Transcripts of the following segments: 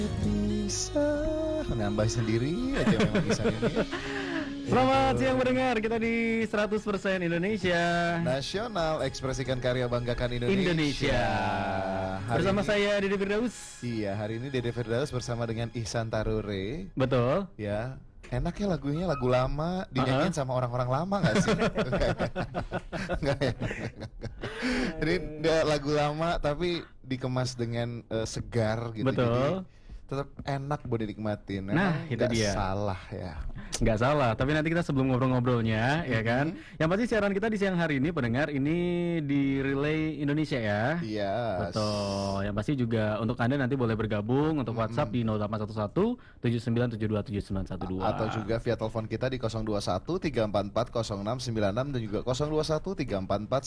Bisa nambah sendiri aja memang bisa ini. Selamat siang mendengar, kita di 100% Indonesia Nasional, ekspresikan karya, banggakan Indonesia. Bersama ini, saya Dede Firdaus. Iya, hari ini Dede Firdaus bersama dengan Ihsan Tarure. Betul. Ya, enak ya lagunya, lagu lama dinyanyiin sama orang-orang lama nggak sih? Nggak ya? Ini lagu lama tapi dikemas dengan segar gitu. Betul. Jadi tetap enak buat dinikmatin. Nah, itu dia. Salah ya. Nggak salah, tapi nanti kita sebelum ngobrol-ngobrolnya, ya kan. Yang pasti siaran kita di siang hari ini, pendengar, ini di Relay Indonesia ya. Iya. Betul. Yang pasti juga untuk Anda nanti boleh bergabung untuk WhatsApp di 0811 7972 7912. Atau juga via telepon kita di 021 344 0696 dan juga 021 344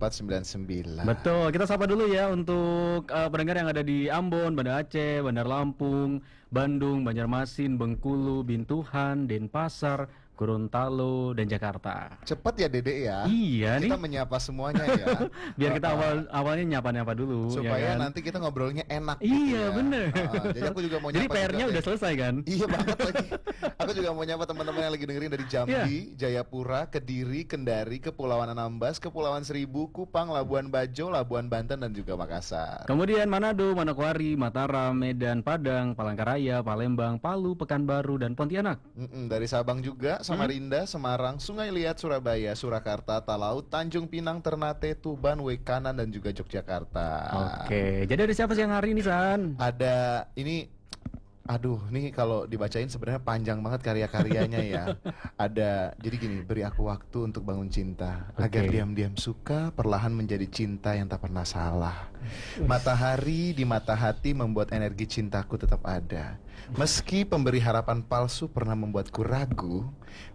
1499. Betul, kita sapa dulu ya untuk pendengar yang ada di Ambon, Banda Aceh, Bandar Lampung, Bandung, Banjarmasin, Bengkulu, Bintuhan, Denpasar, Gorontalo, dan Jakarta. Cepat ya Dede ya. Iya kita nih. menyapa semuanya ya. Biar kita awalnya nyapa-nyapa dulu supaya ya kan? nanti kita ngobrolnya enak. Iya gitu ya. bener. Jadi aku juga mau nyapa. Jadi PR-nya udah selesai kan? Iya banget lagi. Aku juga mau nyapa teman-teman yang lagi dengerin dari Jambi, Jayapura, Kediri, Kendari, Kepulauan Anambas, Kepulauan Seribu, Kupang, Labuan Bajo, Labuan Banten, dan juga Makassar. Kemudian Manado, Manokwari, Mataram, Medan, Padang, Palangkaraya, Palembang, Palu, Pekanbaru, dan Pontianak. Dari Sabang juga, Samarinda, Semarang, Sungai Liat, Surabaya, Surakarta, Talaut, Tanjung Pinang, Ternate, Tuban, Wekanan, dan juga Yogyakarta. Oke, jadi ada siapa siang hari ini, San? Ada ini, aduh, nih kalau dibacain sebenarnya panjang banget karya-karyanya ya. Ada, jadi gini, beri aku waktu untuk bangun cinta, agar diam-diam suka, perlahan menjadi cinta yang tak pernah salah. Matahari di mata hati membuat energi cintaku tetap ada. Meski pemberi harapan palsu pernah membuatku ragu,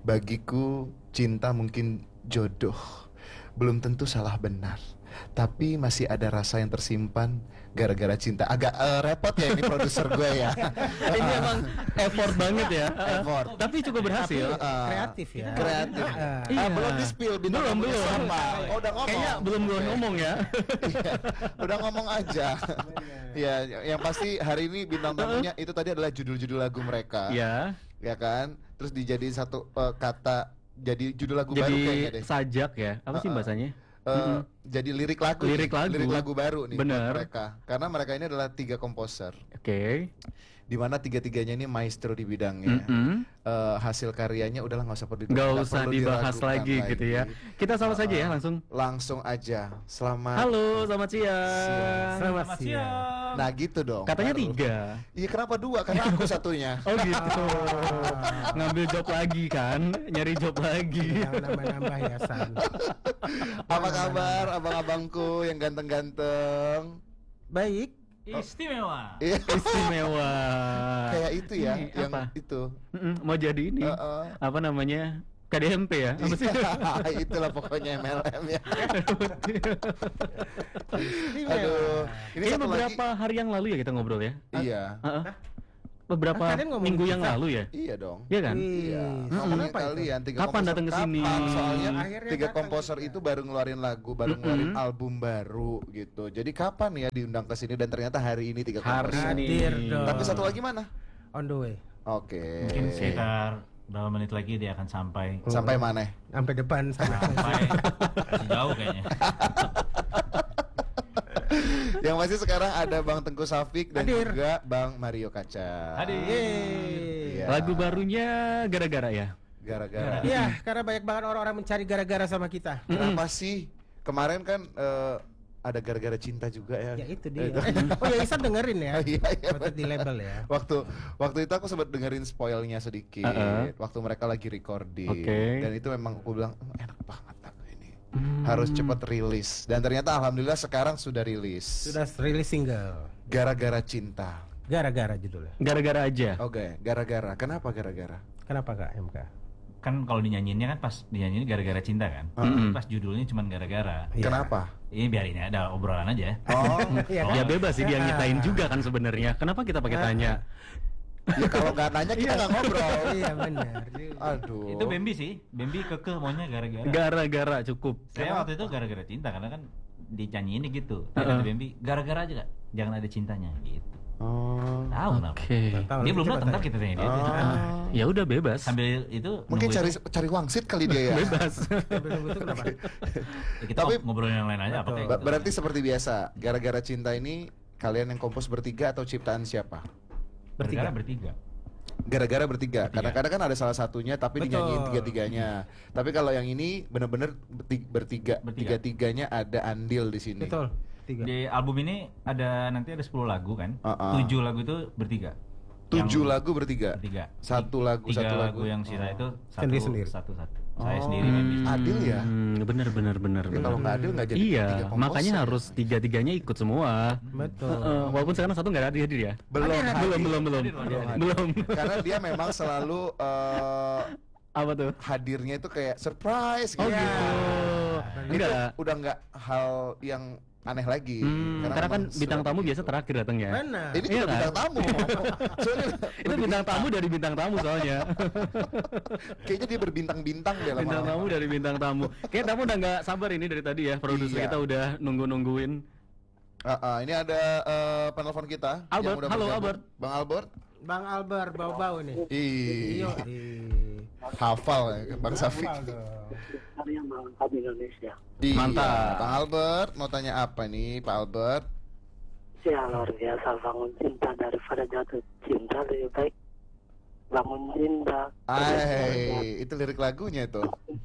bagiku cinta mungkin jodoh, belum tentu salah benar, tapi masih ada rasa yang tersimpan gara-gara cinta. Agak repot ya ini produser gue ya. Ini emang effort banget ya. Effort. Tapi cukup berhasil. Kreatif ya. Kreatif. Iya. Belum di spill bintang tamunya siapa. Oh, udah ngomong. Kayaknya belum gue ngomong ya. Iya, udah ngomong aja. Ya, yang pasti hari ini bintang tamunya itu tadi adalah judul-judul lagu mereka. Iya. Ya kan? Terus dijadiin satu kata jadi judul lagu baru Jadi kayaknya deh. sajak ya. Apa sih bahasanya? Jadi lirik lagu baru nih buat mereka, karena mereka ini adalah 3 komposer. Oke. Di mana tiga-tiganya ini maestro di bidangnya. Hasil karyanya udahlah nggak usah dibahas lagi gitu ya. Kita sama saja ya langsung aja. Selamat. Halo, selamat siang. Selamat siang. Nah gitu dong. Katanya baru. 3. Iya, kenapa 2? Karena aku satunya. Oh gitu. Ngambil job lagi kan, nyari job lagi. Jangan nambah-nambah ya, San. Apa kabar abang-abangku yang ganteng-ganteng? Baik. Istimewa. Istimewa. Kayak itu ya, Ini yang apa? itu. Mau jadi ini. Apa namanya? KDMP ya? Apa sih? Itulah pokoknya MLM ya. Aduh, ini Ini satu beberapa lagi. hari yang lalu ya kita ngobrol ya? Iya. Beberapa Kalian ngomongin minggu yang kita? lalu ya? Iya dong. Iya kan? Iya. Ngomongin kalian 3 Kapan datang ke sini? Soalnya Akhirnya 3 datang komposer kita. itu baru ngeluarin lagu, baru ngeluarin album baru gitu. Jadi kapan ya diundang ke sini, dan ternyata hari ini 3 Hari komposer. ini. Hadir dong. Tapi satu lagi mana? On the way. Oke. Mungkin sekitar berapa menit lagi dia akan sampai. Sampai mana? Sampai depan sana. Sampai jauh kayaknya. Yang pasti sekarang ada Bang Tengku Safik dan Hadir. juga Bang Mario Kaca. Hadir. Iya. Lagu barunya gara-gara ya? Gara-gara. Iya, karena banyak banget orang-orang mencari gara-gara sama kita. Kenapa sih? Kemarin kan ada gara-gara cinta juga ya. Ya itu dia. Oh ya, Isan dengerin ya. Iya, iya, Waktu di label ya. Waktu itu aku sempat dengerin spoilnya sedikit. Waktu mereka lagi recording. Oke. Dan itu memang aku bilang enak banget lagu ini. Harus cepat rilis. Dan ternyata alhamdulillah sekarang sudah rilis. Sudah rilis single. Gara-gara cinta. Gara-gara judulnya. Gara-gara aja. Oke, gara-gara. Kenapa gara-gara? Kenapa Kak MK? Kan kalau dinyanyiinnya kan pas dinyanyiin gara-gara cinta kan. Pas judulnya cuman gara-gara. Iya. Kenapa? Ini biar ini ada obrolan aja. Oh, Iya kan? Ya bebas sih dia nyetain juga kan sebenarnya. Kenapa kita pakai tanya? ya kalau nggak nanya kita nggak ngobrol. Iya benar. Aduh. Itu Bambi sih. Bambi kekeh maunya gara-gara. Gara-gara cukup. Saya waktu itu gara-gara cinta karena kan dinyanyiinnya gitu. Kata Bambi gara-gara aja Kak. Jangan ada cintanya gitu. Oh. Tahu kenapa? Oke. Tahu, Dia belum coba datang, ntar tanya. kita tanya dia. Ya udah bebas. Sambil itu Mungkin nunggu itu, cari wangsit kali dia ya. Bebas. Sambil nunggu itu kenapa? ya kita Tapi- ngobrolin yang lain aja apa kayak gitu. Berarti seperti biasa, gara-gara cinta ini kalian yang kompos bertiga atau ciptaan siapa? bertiga. Gara-gara bertiga. Kadang-kadang kan ada salah satunya tapi Betul. dinyanyiin tiga-tiganya. Tapi kalau yang ini bener-bener bertiga. Bertiga. Tiga-tiganya ada andil di sini. Betul. 3. Di album ini nanti ada 10 lagu kan? Uh-uh. 7 lagu itu bertiga. 7 Yang lagu bertiga. Bertiga. Satu lagu, Tiga satu lagu lagu. yang sisa itu Sendiri-sendiri. satu. Saya sendiri main bisnis. Adil ya. Bener. Ya, kalau nggak adil nggak jadi tiga Iya, komposer. makanya harus tiga-tiganya ikut semua. Betul. Walaupun sekarang satu nggak ada hadir ya. belum hadir. Belum. Karena dia memang selalu Apa tuh? hadirnya itu kayak surprise Oh gitu. gitu. Itu Enggak. udah nggak hal yang aneh lagi. Karena kan memang bintang tamu selalu biasa gitu. terakhir datang ya. Benar. Ini Iya juga kan? bintang tamu. Sorry. Itu bintang tamu dari bintang tamu soalnya. Kayaknya dia berbintang-bintang dia Bintang tamu dari bintang tamu. Kayak tamu udah nggak sabar ini dari tadi ya. Produser Iya. kita udah nungguin. Ini ada penelpon kita. Albert, yang udah halo, bergabung. Albert. Bang Albert. Bang Albert bau-bau nih. Iya. Iya. Hafal ya, Bang Safi. yang mengangkat Indonesia. Iya. Mantap. Bang Albert mau tanya apa nih, Pak Albert? Ya luar biasa, bangun cinta daripada jatuh cinta lebih baik bangun cinta. Itu lirik lagunya itu.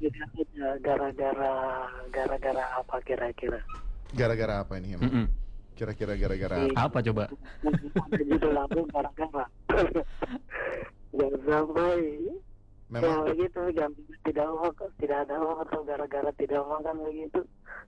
Gara-gara apa kira-kira? Gara-gara apa ini emang? Mm-mm. Kira-kira gara-gara apa? Apa coba? Ada judul lagu gara-gara. Jangan sampai Memang ya begitu, tidak ada uang atau gara-gara tidak makan begitu.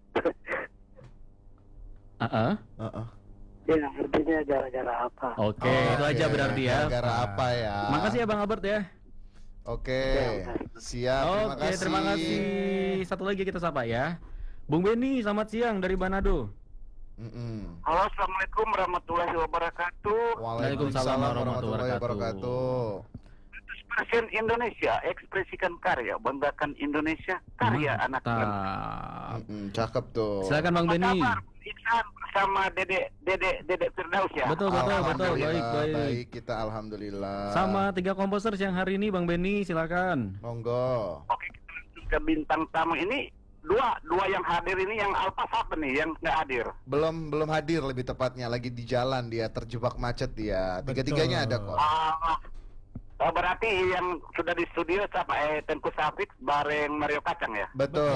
Heeh. Ya artinya gara-gara apa? Oke, itu aja Oke, berarti ya. Gara-gara apa ya? Makasih ya Bang Albert ya. Oke. Siap, Oke, terima kasih. Satu lagi kita sapa ya. Bung Benny, selamat siang dari Manado. Mm-mm. Halo, assalamualaikum warahmatullahi wabarakatuh. Waalaikumsalam warahmatullahi wabarakatuh. Presiden Indonesia, ekspresikan karya, banggakan Indonesia, karya anak bangsa. Mantap. Cakep tuh. Silakan Bang Apa Benny. kabar, Iksan bersama Dede Firdaus ya? Betul, Alhamdulillah, baik. baik, kita alhamdulillah. Sama 3 komposer yang hari ini Bang Benny, silakan. Monggo. Oke, kita langsung ke bintang tamu ini. Dua yang hadir ini, yang Alfa siapa nih yang nggak hadir? Belum hadir lebih tepatnya, lagi di jalan dia, terjebak macet dia. Tiga-tiganya ada kok. Berarti yang sudah di studio siapa? Tengku Safik bareng Mario Kacang ya? Betul.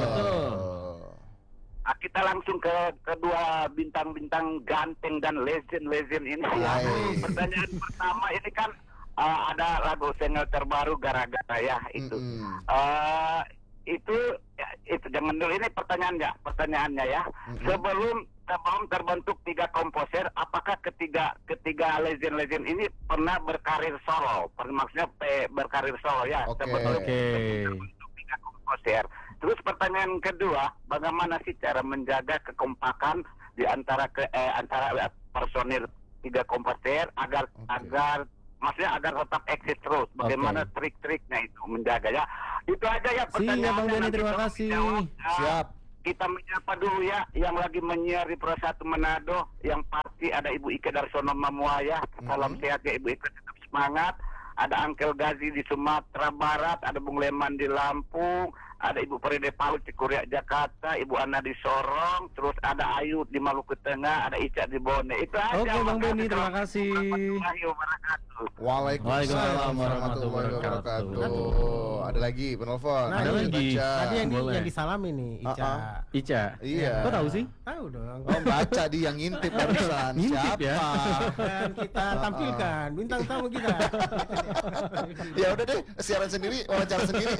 Kita langsung ke kedua bintang-bintang ganteng dan legend ini. Hai. Pertanyaan pertama ini kan ada lagu single terbaru gara-gara ya itu. Itu jangan dulu, ini pertanyaannya ya. Sebelum terbentuk 3 komposer, apakah ketiga legend ini pernah berkarir solo? Maksudnya berkarir solo ya. Oke. Sebelum terbentuk 3 komposer. Terus pertanyaan kedua, bagaimana sih cara menjaga kekompakan di antara personil 3 komposer agar maksudnya agar tetap eksis terus. Bagaimana trik-triknya itu menjaga ya. Itu aja ya pertanyaan. Siap Bang Benny, terima kasih. Siap. Kita menyapa dulu ya yang lagi menyiar di Pro 1 Manado, yang pasti ada Ibu Ike Darsono Mamuaya. Salam sehat ya Ibu Ike, tetap semangat. Ada Angkel Gazi di Sumatera Barat, ada Bung Leman di Lampung, ada Ibu Peride Palu di Kuriak Jakarta, Ibu Ana di Sorong, terus ada Ayu di Maluku Tengah, ada Ica di Bone. Itu aja. Oke Bang Benny, terima Makasih. kasih. Warahmatullahi wabarakatuh. Waalaikumsalam warahmatullahi wabarakatuh. Ada lagi penelpon. Nah, Ada ini lagi. Tadi yang Boleh. disalami nih, Ica. Ica. Iya. Kok tahu sih? Tahu dong. Oh, baca dia yang ngintip barusan. Ngintip Siapa? ya. Dan kita tampilkan bintang tamu kita. Ya udah deh, siaran sendiri, wawancara sendiri.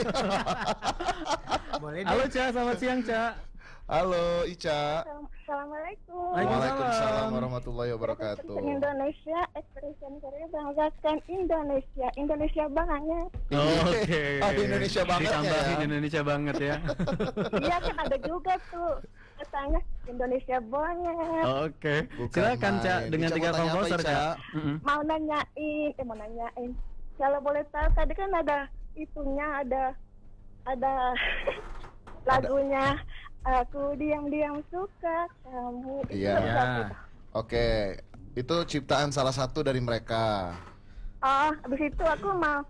Boleh Halo deh. Ca, selamat siang Ca. Halo Ica. Assalamualaikum. Waalaikumsalam warahmatullahi wabarakatuh. Indonesia, expression karya banggakan Indonesia. Indonesia banget. Oke. Oh, Indonesia banget ya. Ditambahin Indonesia banget ya. Iya kan ada juga tuh katanya Indonesia banget. Oke. Bukan Silakan Ca main. dengan Ica 3 mau tanya apa, komposer Ica? Ca. Mm-mm. Mau nanyain. Kalau boleh tahu tadi kan ada itunya ada lagunya Aku diam-diam suka kamu. Itu Iya. lagu Ya. apa? Oke, Itu ciptaan salah satu dari mereka. Oh, habis itu aku mau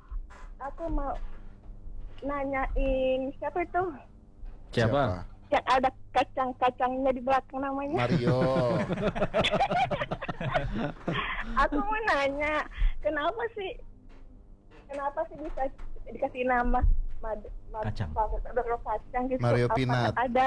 nanyain siapa itu? Siapa? Yang ada kacang-kacangnya di belakang namanya. Mario. Aku mau nanya, kenapa sih bisa dikasih nama Kacang. kacang gitu? Mario Apa Peanut. ada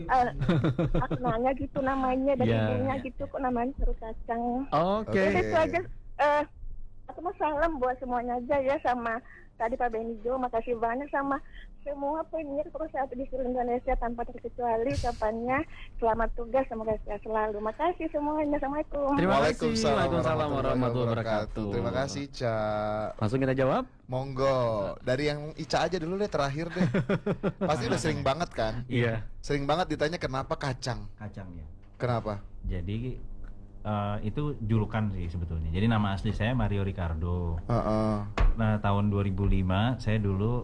aku nanya gitu namanya dari Ya. ibunya gitu, kok namanya seru kacang. Oke. Jadi itu aja. Aku mau salam buat semuanya aja ya, sama tadi Pak Benijo, makasih banyak sama semua penyiar perusahaan di seluruh Indonesia tanpa terkecuali. Ucapannya selamat tugas, semoga sehat selalu. Makasih semuanya, assalamualaikum. Terima kasih. Waalaikumsalam Waalaikumsalam warahmatullahi wabarakatuh. Terima kasih, Ica. Langsung kita jawab. Monggo. Dari yang Ica aja dulu deh, terakhir deh. Pasti udah sering banget kan? Iya. Sering banget ditanya kenapa kacang. Kacangnya. Kenapa? Jadi itu julukan sih sebetulnya. Jadi nama asli saya Mario Ricardo. Heeh. Nah, tahun 2005 saya dulu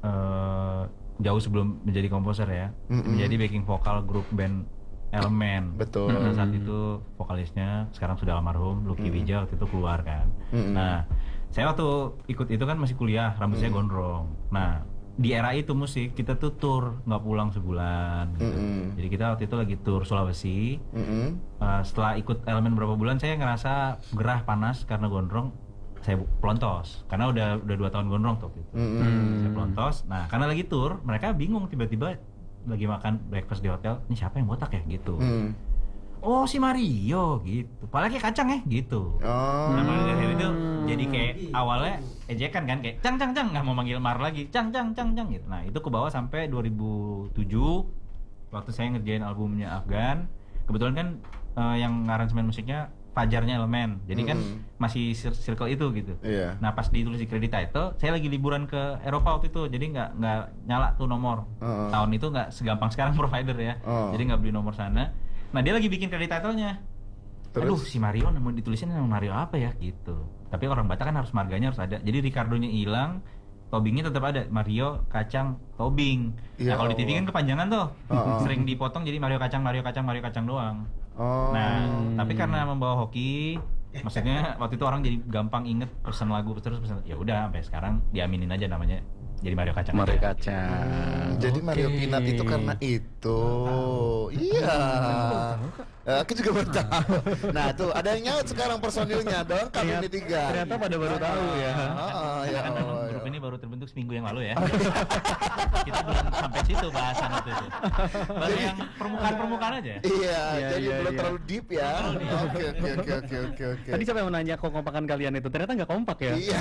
jauh sebelum menjadi komposer ya, menjadi backing vokal grup band Elemen. Betul. Nah, saat itu vokalisnya sekarang sudah almarhum Lucky Wija waktu itu keluar kan. Nah, saya waktu ikut itu kan masih kuliah, rambut saya gondrong. Nah, di era itu musik kita tuh tour nggak pulang sebulan gitu. Jadi kita waktu itu lagi tour Sulawesi. Setelah ikut Elemen berapa bulan saya ngerasa gerah panas karena gondrong, saya pelontos karena udah 2 tahun gondrong tuh waktu itu. Saya pelontos. Nah, karena lagi tour mereka bingung, tiba-tiba lagi makan breakfast di hotel, ini siapa yang botak ya gitu. Oh, si Mario gitu. Apalagi kacang ya gitu. Nah, mulai dari itu jadi kayak awalnya ejekan kan, kayak cang nggak mau manggil Mar lagi, cang gitu. Nah, itu ke bawah sampai 2007 waktu saya ngerjain albumnya Afgan. Kebetulan kan yang ngaransemen musiknya Fajarnya Elemen. Jadi kan masih circle itu gitu. Iya. Nah, pas ditulis di credit title, saya lagi liburan ke Eropa waktu itu. Jadi nggak nyala tuh nomor. Tahun itu nggak segampang sekarang provider ya. Jadi nggak beli nomor sana. Nah, dia lagi bikin credit title-nya. Aduh, si Mario mau ditulisin nama Mario apa ya gitu. Tapi orang Batak kan harus marganya harus ada. Jadi Ricardo-nya hilang, toppingnya tetap ada, Mario kacang topping. Ya Nah, kalau di TV kan Allah. kepanjangan tuh. Sering dipotong jadi Mario kacang doang. Oh. Nah, tapi karena membawa hoki, maksudnya waktu itu orang jadi gampang inget pesan lagu terus pesan. Ya udah sampai sekarang diaminin aja namanya jadi Mario Kacang. Mario aja. Kacang. Jadi Mario Oke. Peanut itu karena itu. Iya. Aku juga baru tahu. Nah, tuh ada yang nyaut sekarang personilnya dong, kami 3. Ternyata pada baru tahu ya. Ya Kan memang Allah. grup ini baru terbentuk seminggu yang lalu ya. Kita belum sampai situ bahasan waktu itu. Baru yang permukaan aja. Iya, Iya, jadi iya, belum iya. terlalu deep ya. Oke. Tadi siapa yang menanya kok kompakan kalian itu? Ternyata nggak kompak ya. Iya.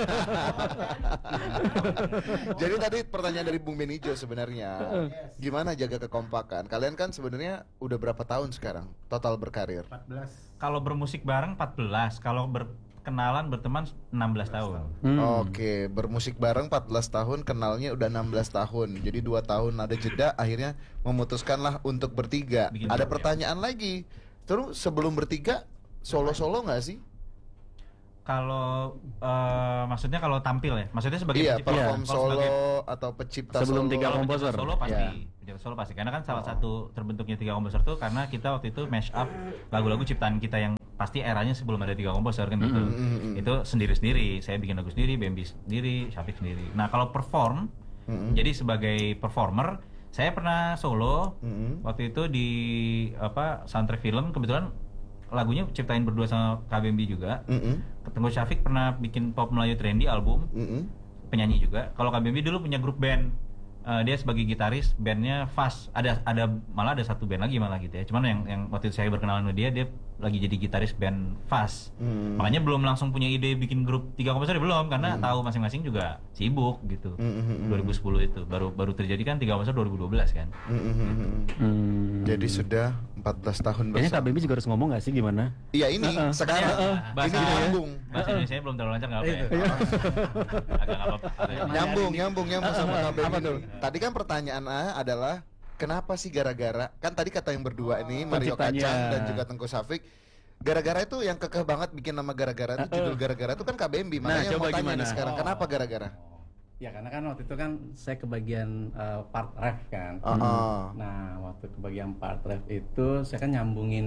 Jadi tadi pertanyaan dari Bung Benijo sebenarnya, gimana jaga kekompakan? Kalian kan sebenarnya udah berapa tahun sekarang total berkarir? 14. Kalau bermusik bareng 14, kalau berkenalan berteman 16 tahun. Oke, bermusik bareng 14 tahun, kenalnya udah 16 tahun. Jadi 2 tahun ada jeda, akhirnya memutuskanlah untuk bertiga. Bikin Ada grup, pertanyaan lagi. Terus sebelum bertiga solo-solo nggak sih? Kalau maksudnya kalau tampil ya, maksudnya sebagai Iya, perform kalau sebagai- solo atau pencipta Sebelum solo. tiga kalau komposer. pencipta solo pasti, Ya. pencipta solo pasti. Karena kan salah satu terbentuknya 3 komposer tuh karena kita waktu itu mash up lagu-lagu ciptaan kita yang pasti eranya sebelum ada 3 komposer kan gitu. Itu sendiri-sendiri. Saya bikin lagu sendiri, Bambi sendiri, Syafiq sendiri. Nah, kalau perform, jadi sebagai performer, saya pernah solo waktu itu di soundtrack film. Kebetulan lagunya ciptain berdua sama KBMB juga. Tengku Syafiq pernah bikin Pop Melayu Trendy album, penyanyi juga. Kalau KBMB dulu punya grup band, dia sebagai gitaris, bandnya Fast. Ada malah ada satu band lagi malah gitu ya. Cuman yang waktu itu saya berkenalan sama dia lagi jadi gitaris band Fast. Makanya belum langsung punya ide bikin grup 3 komposer belum, karena tahu masing-masing juga sibuk gitu. 2010 itu baru terjadi kan 3 komposer 2012 kan. Jadi sudah 14 tahun Kayaknya Kak bersama. Bambi juga harus ngomong nggak sih gimana? Iya ini sekarang Bahasa ini nyambung. Bahasa Indonesia belum terlalu lancar nggak apa ya? Agak nggak apa-apa. Nyambung sama Kak Bambi. Tadi kan pertanyaan adalah kenapa sih gara-gara? Kan tadi kata yang berdua ini Mario penciptanya. Kacang dan juga Tengku Syafiq. Gara-gara itu yang kekeh banget bikin nama gara-gara itu judul gara-gara itu kan Kak Bambi. Nah, Makanya coba mau tanya gimana? nih sekarang kenapa gara-gara? Ya karena kan waktu itu kan saya kebagian part ref kan. Oh. Nah waktu kebagian part ref itu saya kan nyambungin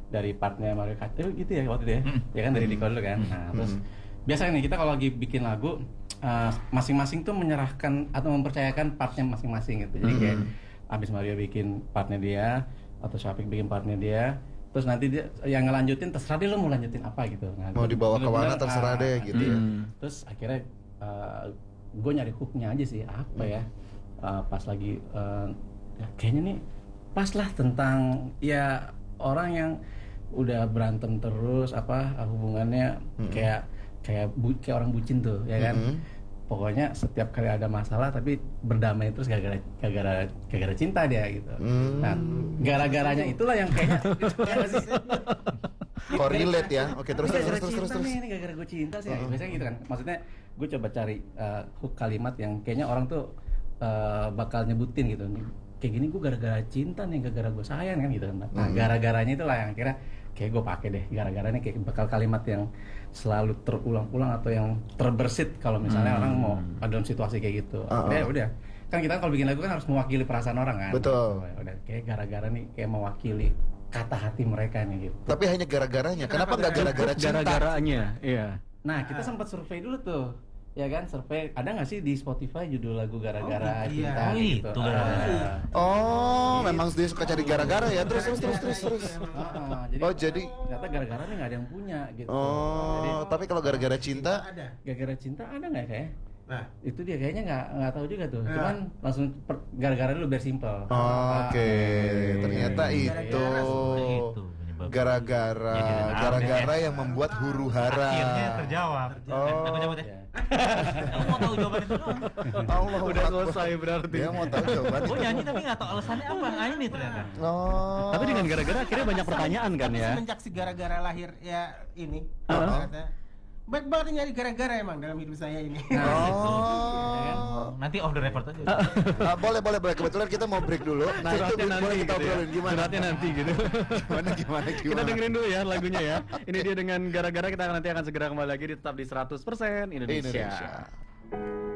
dari partnya Mario Kart gitu ya waktu itu ya. Ya kan dari Diko dulu kan. Nah, terus biasanya nih kita kalau lagi bikin lagu masing-masing tuh menyerahkan atau mempercayakan partnya masing-masing gitu. Jadi kayak abis Mario bikin partnya dia atau Syafiq bikin partnya dia, terus nanti dia yang ngelanjutin terserah dia lo mau lanjutin apa gitu. Nah, Mau dibawa ke mana terserah deh gitu ya. Terus akhirnya gue nyari hooknya aja sih apa ya. Pas lagi ya kayaknya nih pas lah tentang ya orang yang udah berantem terus hubungannya kayak orang bucin tuh ya kan. Pokoknya setiap kali ada masalah tapi berdamai terus gara-gara cinta dia gitu. Nah, gara-garanya itulah yang kayaknya Korelate ya. Oke, terus. Ini gara-gara gue cinta sih. Biasanya gitu kan. Maksudnya gue coba cari hook kalimat yang kayaknya orang tuh bakal nyebutin gitu. Kayak gini gue gara-gara cinta nih, gara-gara gue sayang kan gitu. Nah, gara-garanya itulah yang akhirnya kayak gue pakai deh. Gara-gara ini kayak bakal kalimat yang selalu terulang-ulang atau yang terbersit kalau misalnya orang mau dalam situasi kayak gitu. Udah. Kan kita kalau bikin lagu kan harus mewakili perasaan orang kan. Betul. Udah kayak gara-gara nih kayak mewakili kata hati mereka nih gitu. Tapi hanya gara-garanya. Kenapa nggak gara-gara cinta? Gara-garanya, iya. Nah, kita sempat survei dulu tuh. Ya kan, survei ada nggak sih di Spotify judul lagu gara-gara cinta gitu. Itu gara-gara. Memang dia suka cari gara-gara ya. Terus. Jadi ternyata gara-gara nih nggak ada yang punya gitu. Tapi kalau gara-gara cinta Gara-gara cinta ada nggak kayak? Nah, itu dia kayaknya nggak tahu juga tuh. Cuman langsung gara-gara dulu biar simpel. Oke, ternyata itu gara-gara yang membuat huru hara. Akhirnya terjawab. Aku cabut ya. Kamu mau tahu jawaban itu dong? Allah, Udah selesai berarti. Dia mau tahu jawaban. Gue nyanyi tapi nggak tahu alasannya apa. Ini ternyata. Tapi dengan gara-gara akhirnya banyak pertanyaan kan ya. Semenjak si gara-gara lahir ya ini. Ternyata baik banget nyari gara-gara emang dalam hidup saya ini. Nanti off the record aja. Boleh. Kebetulan kita mau break dulu. Nah, itu boleh kita obrolin gimana? Curhatnya nanti gitu. Gimana? Kita dengerin dulu ya lagunya ya. Ini dia dengan gara-gara, kita nanti akan segera kembali lagi tetap di 100% Indonesia.